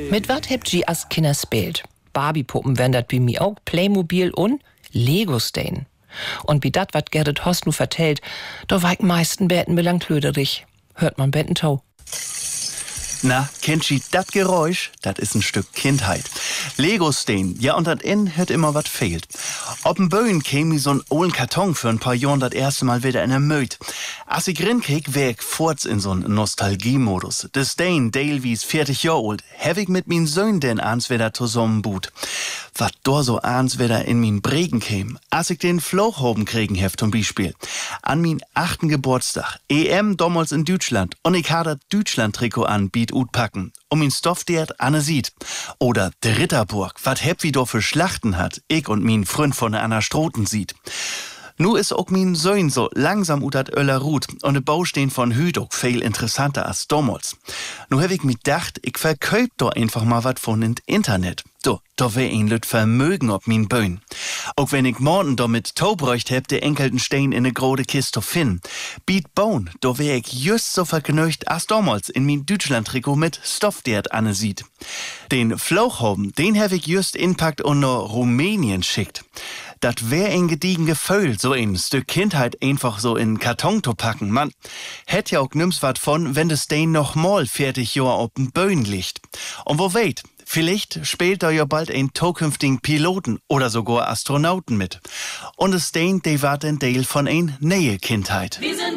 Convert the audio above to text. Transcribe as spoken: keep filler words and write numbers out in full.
Mit wat hebt ihr als Kinder spielt? Barbie-Puppen wären dat bei mir auch, Playmobil und Lego-Stein. Und wie dat, wat Gerrit Horst nu vertellt, da war ich meisten Betten melanklöderig. Hört man Bettentau. Na, kennt ihr dat Geräusch? Dat is ein Stück Kindheit. Lego-Stein, ja, und dat in hört immer wat fehlt. Ob'n Böen käm mi so'n ollen Karton für ein paar Jahren dat erste Mal wieder in der Möd. Als ich rinkrieg, wär ich forts in so'n Nostalgie-Modus. De Stein, Dale wie's vierzig Jahre alt, hab ich mit min Söhn denn ans wieder zusammenbut. Wat do so ans wieder in min Bregen käm, als ich den Flochhoben kriegen hef zum Beispiel. An min achten Geburtstag, E M damals in Deutschland, und ich ha dat Deutschland-Trikot an, biet ut packen, um min Stoff dert Anne sieht. Oder de Ritterburg, wat heb wie do für Schlachten hat, ich und min Freund von der Anna Stroten sieht. Nu is ook min Söhn so langsam ut dat Öller Rut und de Baustehen von Hüt ook viel interessanter als damals. Nu hab ich mi dacht, ich verköp do einfach mal wat von int Internet. Do, da wär ein Lüt Vermögen ob min Böen. Auch wenn ich morgen do mit Taubräucht heb, de enkelten Stein in ne grode Kiste finden. Biet bauen, do wär ich just so verknöcht als damals in min Deutschland-Trikot mit Stoff, dert Anne sieht. Den Flauchhoben, den hab ich just inpackt und no Rumänien schickt. Dat wär ein gediegen Gefühl, so ein Stück Kindheit einfach so in Karton zu packen. Man hätt ja auch nimm's wat von, wenn das Stein noch mal fertig Jahr auf den Böen liegt. Und wo weit, vielleicht spielt da ja bald ein zukünftigen Piloten oder sogar Astronauten mit. Und das Stein, de war ein Teil von ein neue Kindheit.